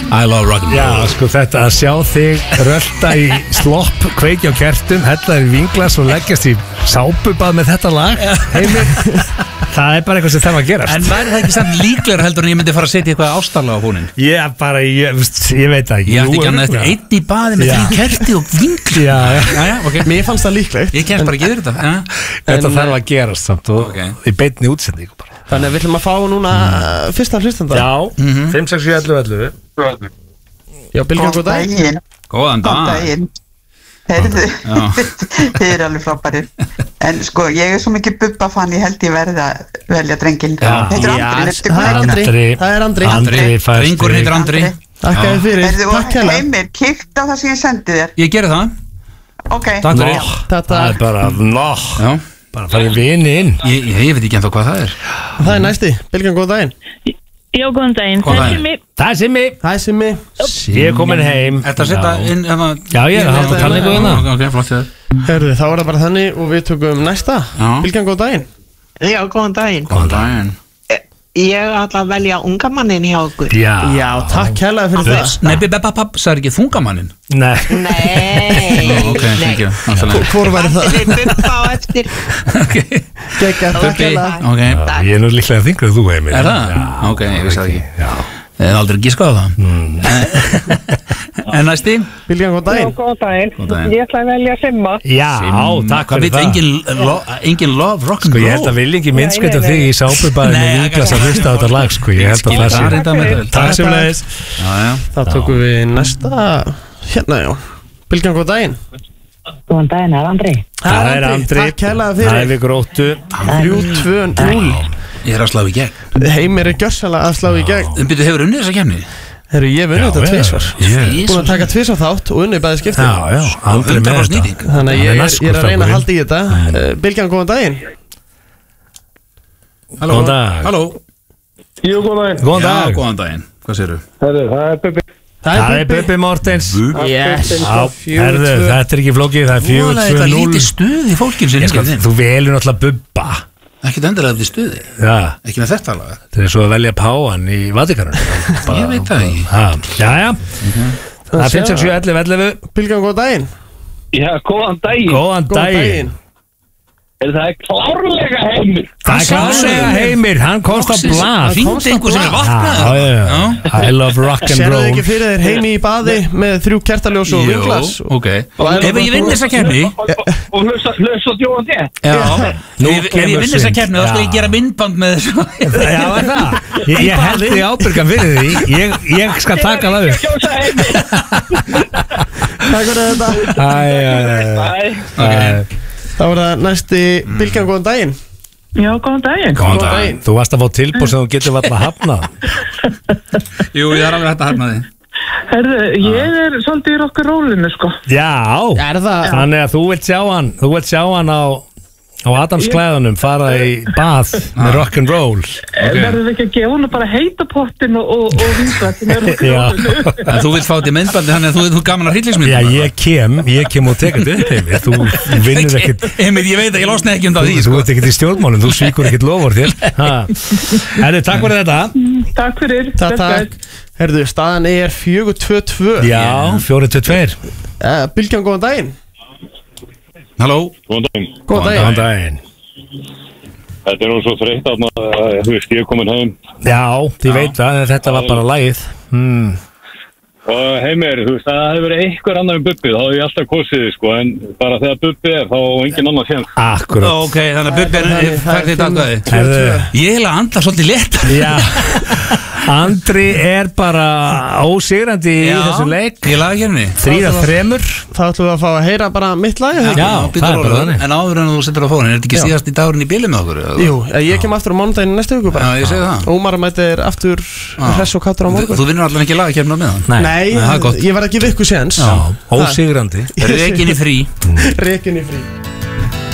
I love rock'n'roll. Já, sko þetta að sjá þig rölda í slopp, kveiki á kertum, hella þér í vinglas og leggjast í sápubað með þetta lag, Heimir, það bara eitthvað sem þarf að gerast. En væri það ekki samt líklegur heldur en ég myndi fara að setja eitthvað ástarlega á fónin? Ég veit það ekki. Ég ætti ekki annað eftir einn í baði með 3 kerti og vingl. Já, okay. Mér fannst það líklegt. Ég kemst bara ekki yfir þetta. Þetta þarf að gerast samt og í beinni útsendingu bara. Þannig að við ætlum að fá núna fyrsta hlustanda. Já, 5, 6, 7, 11. Já, Bylgjan, góð daginn. Góðan daginn. Heyrðu, þið eru alveg frábærir. En sko, ég svo mikið Bubba-fan, ég held ég verði að velja drenginn. Þetta er Andri. Drengurinn heitir Andri. Takk fyrir. Takk hérna. Heimir, kíkt á það sem ég sendi þér. Ég geri það. Ok. Takk fyrir. Það er bara bara farið vini inn. Ég veit ekki ennþá hvað það er. Það er næsti. Bylgjan, góð daginn. Já, góðan daginn. Það er Simmi. Ég er komin heim. Þetta að setja inn Já, ég er að hafa talningu hérna. Ok, flott þér. Hörðu, þá er það bara þannig og við tökum næsta. Bylgjan, góð daginn. Já, góðan daginn. Góðan daginn. Ég ætla að velja unga mannin hjá okkur. Já, takk hérlega fyrir það. Nei, papp, sagði ekki þungamannin? Nei. Ok, thank you. Hvor væri það? Allir Bubba á eftir. Gekka, takk hérlega. Ég er nú líklega þingur þú, Heimir. Er það? Ok, ég vissi það ekki. Ég hef aldrei giskað á það. En næsti? Bylgjan, góð daginn. Góðan daginn. Ég ætla að velja Simma. Já, takk fyrir það. Engin love rock'n'roll? Sko, ég held að vilja ekki minnskvæmt af þig í sápubæðinu og vinglas að hlusta á þetta lag, sko. Ég held að það sé. Takk sem leiðis. Þá tökum við næsta. Hérna, já. Bylgjan, góð daginn. Góðan daginn, það er Andri. Það er Andri. Takk hérlega fyrir. Það er við gróttu. 3-2-0. Ég er að slá í gegn. Heimir er gjörsalega að slá í gegn. Byrju, hefur unnið þessa kemni? Herru, ég hef unnið þetta 2 svar. Búin að taka 2 svar þátt og unnið bæði skipti. Já, Andri með þetta. Þannig að ég er að reyna að halda í þetta. Bylgjan, góðan daginn. Góðan dag. Halló. Jú, góðan daginn. Góðan dag. Já, góðan daginn. Hvað segirðu? Herru, það er Bubbi. Það er Bubbi Mortens. Yes. Herru, þetta er ekki flókið, það er 4-2-0. Það er lítið stuð í fólkinu sem ringir inn. Þú velur náttúrulega Bubba. Ekkert endilega eftir stuði. Já. Ekki með þetta alveg. Það er svo að velja Páan í Vatikanum. Ég veit það ekki. Jæja. Það er 5, 6, 7, 11. Bylgjan, góðan daginn. Já, góðan daginn. Góðan daginn. Það er klárlega Heimir. Það er klárlega Heimir, hann komst á blað. Hringdi einhver sem er vaknað. Já. I love rock'n'roll. Sérðu ekki fyrir þér Heimi í baði með 3 kertaljós og vinglas? Jú, ok. Ef ég vinn þessa kemni og hlösa djóðan þér. Já. Ef ég vinn þessa kemni þá skal ég gera myndband með þessu. Já, það. Ég held því ábyrgan fyrir því. Ég skal taka það upp. Takk fyrir þetta. Æ. Þá er það næsti. Bylgjan, góðan daginn. Já, góðan daginn. Góðan daginn. Þú varst að fá tilbúð sem þú getur valla hafnað. Jú, ég er alveg hægt að hafna því. Herðu, ég er svolítið í rock'n'rollinu, sko. Já. Er það? Þannig að þú vilt sjá hann á Adamsklæðunum fara í bað með rock'n'roll. Verður ekki að gefa hún bara heita pottin og vinslættin með rock'n'rollinu? En þú vilt fá þetta í myndbandi þannig að þú gaman að hryllingsmyndum? Já, ég kem og tekit upp Heimir. Þú vinnur ekkert. Heimir, ég veit að ég losna ekki um það því. Þú ert ekkert í stjórnmálum, þú svíkur ekkert lofur þér. Herðu, takk fyrir þetta. Takk fyrir. Takk. Herðu, staðan er 4-2-2. Já, 4-2-2. Bylgjan, góðan daginn. Halló. Góðan daginn. Þetta er nú svo þreytt að þú veist, ég er komin heim. Já, þið veit það, þetta var bara lagið. Og Heimir, þú veist, það hefur verið einhver annar en Bubbi, þá hef ég alltaf kosið þið, sko, en bara þegar Bubbi er, þá engin annar séns. Akkurat. Ok, þannig að Bubbi er færð þitt aðgæði. Ég hef andla svolítið létt. Já. Andri er bara ósigrandi í þessu leik. Ég laga hérna 3-3. Þá ætlum við að fá að heyra bara mitt lag. Já, það er bara þannig. En áður en þú setur á fónin, er þetta ekki síðast í dagurinn í bíli með okkur? Jú, ég kem aftur á mánudaginn næstu viku bara. Já, ég segi það. Ómar mætir aftur hress og kattur á morgun. Þú vinnur allan ekki lagakefni á meðan? Nei, ég var ekki við ykkur séns. Ósigrandi. Rekin í frí. Rekin í frí.